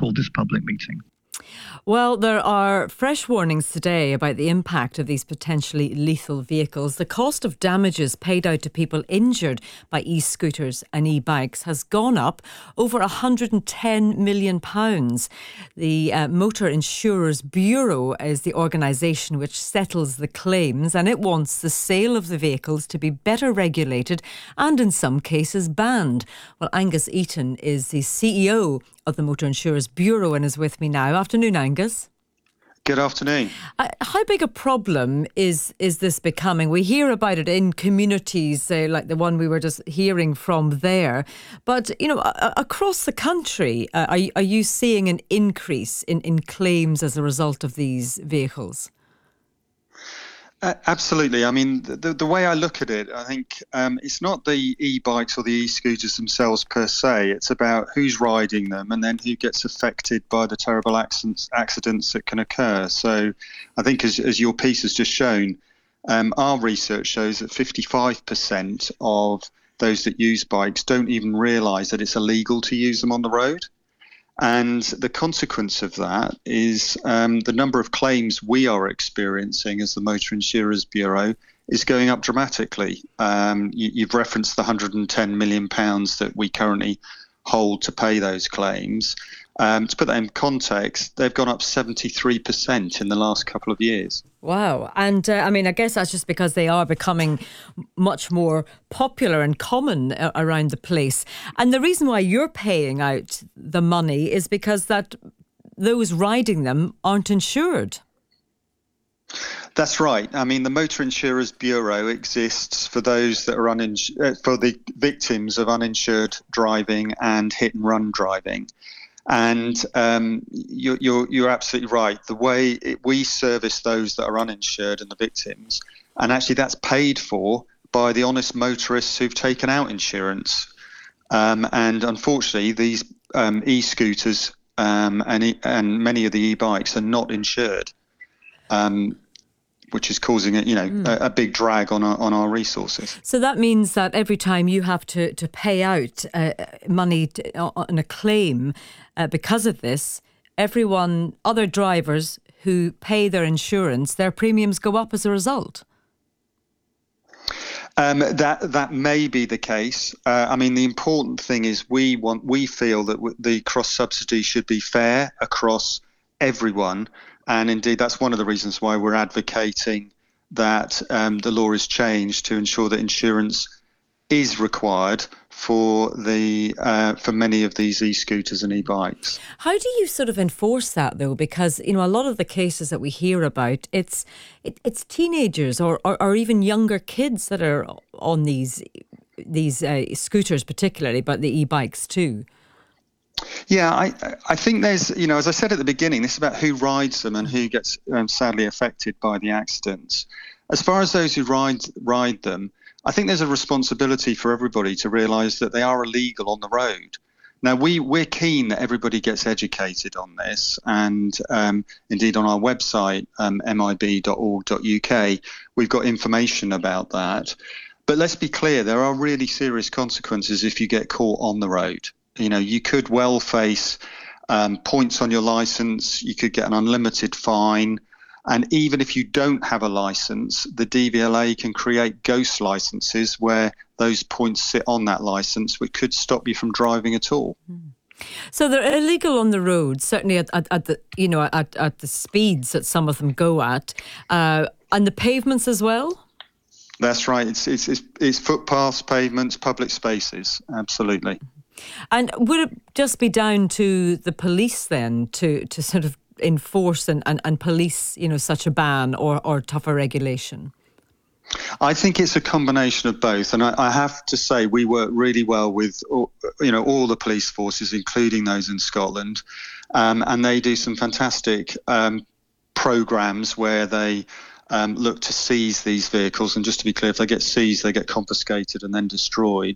called this public meeting. Well, there are fresh warnings today about the impact of these potentially lethal vehicles. The cost of damages paid out to people injured by e-scooters and e-bikes has gone up over £110 million. The Motor Insurers Bureau is the organisation which settles the claims, and it wants the sale of the vehicles to be better regulated and in some cases banned. Well, Angus Eaton is the CEO of the Motor Insurers Bureau and is with me now. Afternoon, Angus. Good afternoon. How big a problem is this becoming? We hear about it in communities, like the one we were just hearing from there. But, across the country, are you seeing an increase in claims as a result of these vehicles? Absolutely. I mean, the way I look at it, I think it's not the e-bikes or the e-scooters themselves per se. It's about who's riding them and then who gets affected by the terrible accidents that can occur. So I think as your piece has just shown, our research shows that 55% of those that use bikes don't even realise that it's illegal to use them on the road. And the consequence of that is the number of claims we are experiencing as the Motor Insurers Bureau is going up dramatically. You've referenced the £110 million that we currently hold to pay those claims. To put that in context, they've gone up 73% in the last couple of years. Wow. And I guess that's just because they are becoming much more popular and common around the place. And the reason why you're paying out the money is because that those riding them aren't insured. That's right. I mean, the Motor Insurers Bureau exists for those that are for the victims of uninsured driving and hit and run driving. And you're absolutely right. The way we service those that are uninsured and the victims, and actually that's paid for by the honest motorists who've taken out insurance. And unfortunately, these e-scooters and many of the e-bikes are not insured, which is causing a big drag on our resources. So that means that every time you have to pay out money on a claim because of this, other drivers who pay their insurance, their premiums go up as a result. That may be the case. The important thing is we feel that the cross subsidy should be fair across everyone. And indeed, that's one of the reasons why we're advocating that the law is changed to ensure that insurance is required for many of these e-scooters and e-bikes. How do you sort of enforce that, though? Because, a lot of the cases that we hear about, it's teenagers or even younger kids that are on these scooters particularly, but the e-bikes too. Yeah, I think there's, as I said at the beginning, this is about who rides them and who gets sadly affected by the accidents. As far as those who ride them, I think there's a responsibility for everybody to realise that they are illegal on the road. Now, we're keen that everybody gets educated on this, and indeed on our website, mib.org.uk, we've got information about that. But let's be clear, there are really serious consequences if you get caught on the road. You could well face points on your licence, you could get an unlimited fine, and even if you don't have a licence, the DVLA can create ghost licences where those points sit on that licence, which could stop you from driving at all. So they're illegal on the road, certainly at the speeds that some of them go at, and the pavements as well. That's right. It's footpaths, pavements, public spaces. Absolutely. And would it just be down to the police then to sort of enforce and police, such a ban or tougher regulation? I think it's a combination of both. And I have to say we work really well with, all the police forces, including those in Scotland. And they do some fantastic programmes where they look to seize these vehicles. And just to be clear, if they get seized, they get confiscated and then destroyed.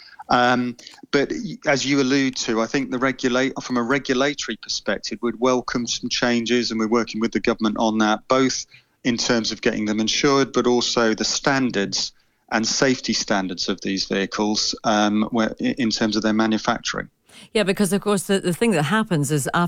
But as you allude to, I think from a regulatory perspective, we'd welcome some changes, and we're working with the government on that, both in terms of getting them insured, but also the standards and safety standards of these vehicles in terms of their manufacturing. Yeah, because of course the thing that happens is